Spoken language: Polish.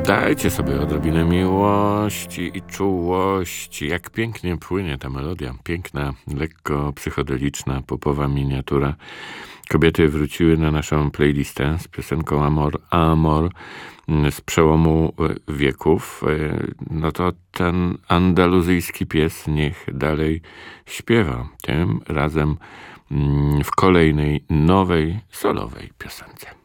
Dajcie sobie odrobinę miłości i czułości. Jak pięknie płynie ta melodia. Piękna, lekko psychodeliczna, popowa miniatura. Kobiety wróciły na naszą playlistę z piosenką Amor, Amor z przełomu wieków. No to ten andaluzyjski pies niech dalej śpiewa. Tym razem w kolejnej nowej, solowej piosence.